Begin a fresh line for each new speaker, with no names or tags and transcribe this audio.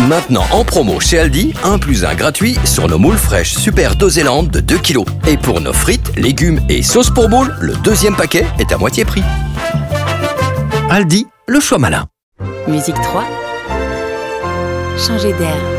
Maintenant en promo chez Aldi, 1 + 1 gratuit sur nos moules fraîches Super Doséland de 2 kg. Et pour nos frites, légumes et sauces pour moules, le 2e paquet est à moitié prix. Aldi, le choix malin.
Musique 3. Changer d'air.